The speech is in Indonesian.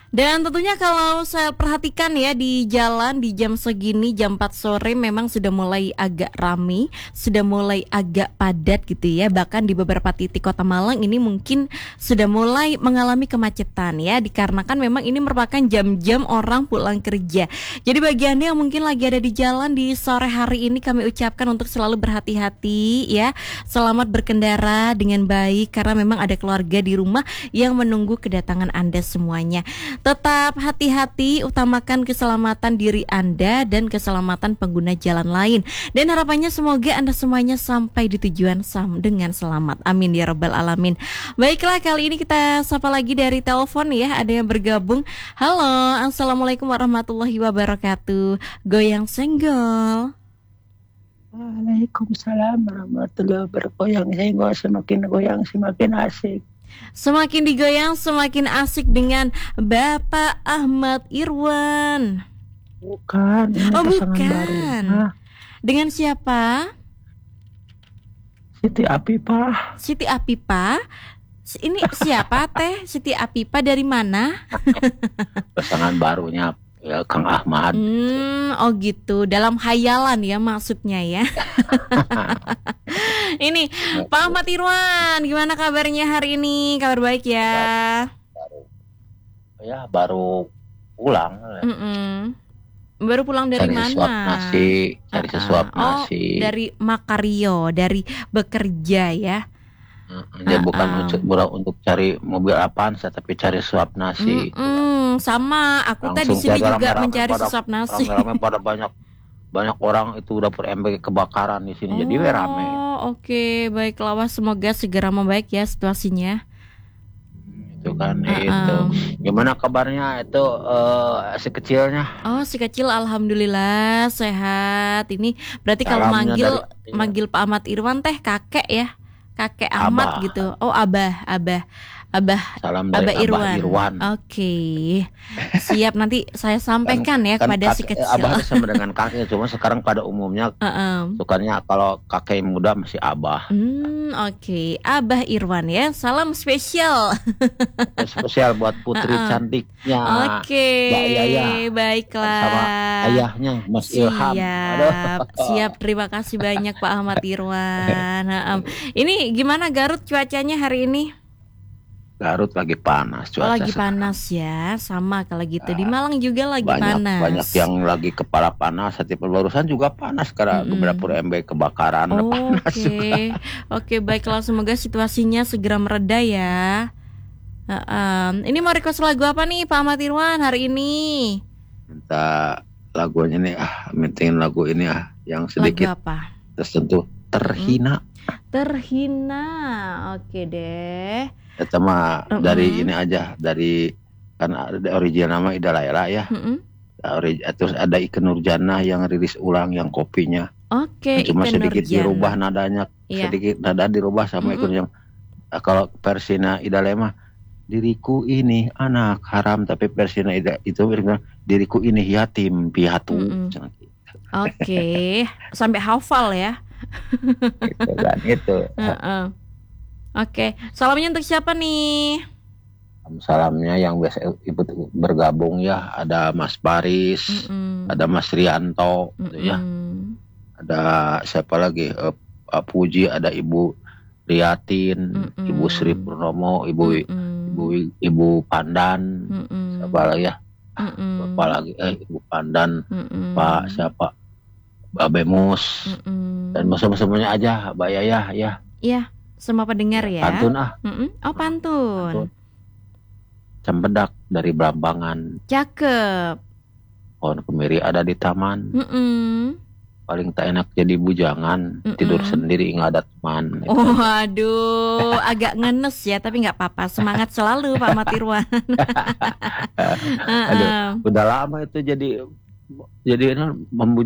Dan tentunya kalau saya perhatikan ya di jalan di jam segini jam 4 sore memang sudah mulai agak ramai, sudah mulai agak padat gitu ya. Bahkan di beberapa titik Kota Malang ini mungkin sudah mulai mengalami kemacetan ya, dikarenakan memang ini merupakan jam-jam orang pulang kerja. Jadi bagi Anda yang mungkin lagi ada di jalan di sore hari ini kami ucapkan untuk selalu berhati-hati ya. Selamat berkendara dengan baik karena memang ada keluarga di rumah yang menunggu kedatangan Anda semuanya. Tetap hati-hati, utamakan keselamatan diri Anda dan keselamatan pengguna jalan lain. Dan harapannya semoga Anda semuanya sampai di tujuan dengan selamat. Amin ya rabbal alamin. Baiklah, kali ini kita sapa lagi dari telepon ya. Ada yang bergabung. Halo, assalamualaikum warahmatullahi wabarakatuh. Goyang senggol. Waalaikumsalam warahmatullahi wabarakatuh. Goyang senggol, semakin goyang semakin asik. Semakin digoyang semakin asik dengan Bapak Ahmad Irwan. Bukan, ini Oh pasangan bukan. baru. Dengan siapa? Siti Apipah. Siti Apipah. Ini siapa teh? Siti Apipah dari mana? Pasangan barunya ya, Kang Ahmad. Oh gitu. Dalam hayalan ya maksudnya ya. Ini Pak Ahmad Irwan, gimana kabarnya hari ini? Kabar baik ya? Baru pulang. Baru pulang dari Cari mana? sesuap nasi, cari sesuap nasi. Dari Makario, dari bekerja ya. Dia bukan untuk cari mobil Avanza, tapi cari suap nasi. Sama, aku tadi di sini juga mencari suap nasi. Rame-rame pada banyak orang itu dapur MBG kebakaran di sini, jadi rame. Oke, baiklah, wah, semoga segera membaik ya situasinya. Itu kan itu. Gimana kabarnya itu si kecilnya? Oh, si kecil alhamdulillah sehat. Ini berarti kalau manggil Pak Ahmad Irwan teh kakek ya. Kakek Ahmad gitu. Oh, Abah. Salam dari Abah Irwan. Irwan. Oke. Siap, nanti saya sampaikan ya kepada si kecil. Abah sama dengan kakek, cuma sekarang pada umumnya sukanya kalau kakek muda masih Abah. Oke. Abah Irwan ya. Salam spesial. Spesial buat putri cantiknya. Oke. Baiklah. Sama ayahnya Mas Ilham. Siap. Terima kasih banyak Pak Ahmad Irwan. Ini gimana Garut cuacanya hari ini? Garut lagi panas cuaca. Lagi panas ya, sama kalau gitu. Di Malang juga lagi panas. Banyak yang lagi kepala panas. Setiap barusan juga panas karena beberapa MB kebakaran. Panas. Oke, baiklah, semoga situasinya segera mereda ya. Ini mau request lagu apa nih Pak Ahmad Irwan hari ini? Minta lagunya nih, mintain lagu ini yang sedikit lagu apa? Tersentuh, terhina. Terhina, oke deh. Sama dari ini aja, dari kan ada original nama Ida Laila ya. Terus ada Ikke Nurjanah yang rilis ulang yang kopinya. Oke. Cuma sedikit dirubah nadanya, sedikit nada dirubah sama Ikke Nurjanah. Kalau versinya Ida Laila, diriku ini anak haram, tapi versinya Ida itu diriku ini yatim piatu. Oke, sampai hafal ya. Itu kan itu. Oke, salamnya untuk siapa nih? Salamnya yang biasa ikut bergabung ya, ada Mas Baris, ada Mas Rianto, ya, ada siapa lagi? Puji, ada Ibu Riatin, Ibu Sri Purnomo, Ibu Pandan, siapa lagi ya? Siapa lagi? Ibu Pandan, Pak siapa? Babe Mus, dan semuanya aja, Mbak Yayah ya. Iya. Semua pendengar ya. Pantun Oh, pantun. Cempedak dari Blambangan. Cakep. Pohon kemiri ada di taman. Paling tak enak jadi bujangan. Tidur sendiri nggak ada teman. Gitu. Oh, aduh, agak ngenes ya, tapi nggak apa-apa. Semangat selalu Pak Ahmad Irwan. Udah lama itu jadi